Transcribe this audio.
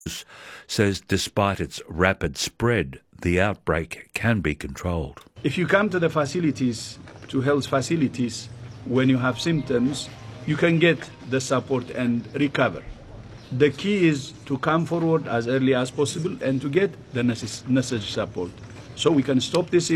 says despite its rapid spread, the outbreak can be controlled. If you come to the facilities, to health facilities, when you have symptoms, you can get the support and recover. The key is to come forward as early as possible and to get the necessary support so we can stop this